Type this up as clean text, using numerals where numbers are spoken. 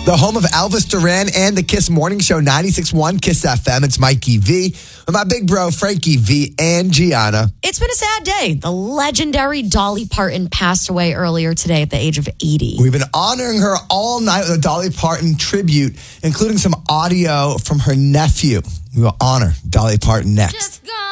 The home of Elvis Duran and the Kiss Morning Show, 96.1 Kiss FM. It's Mikey V with my big bro, Frankie V and Gianna. It's been a sad day. The legendary Dolly Parton passed away earlier today at the age of 80. We've been honoring her all night with a Dolly Parton tribute, including some audio from her nephew. We will honor Dolly Parton next. Just gonna